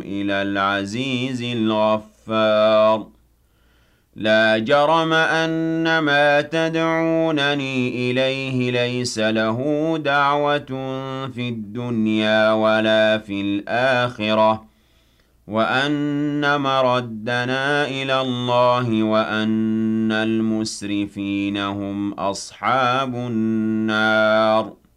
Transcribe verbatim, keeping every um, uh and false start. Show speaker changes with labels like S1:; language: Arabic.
S1: إلى العزيز الغفار لا جرم أن ما تدعونني إليه ليس له دعوة في الدنيا ولا في الآخرة وأن مردنا إلى الله وأن المسرفين هم أصحاب النار